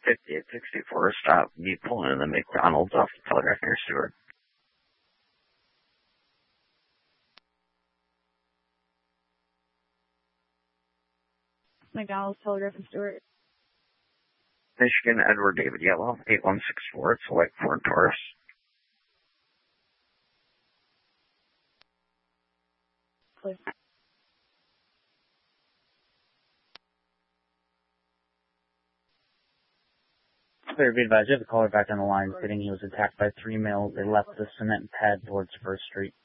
5864, stop. You pulling in the McDonald's off the Telegraph near Stewart. McDonald's, Telegraph, and Stewart. Michigan, Edward David Yellow, 8164, select Ford Taurus. Please. Clear, be advised, you have the caller back on the line, stating he was attacked by 3 males. They left the cement pad towards 1st Street.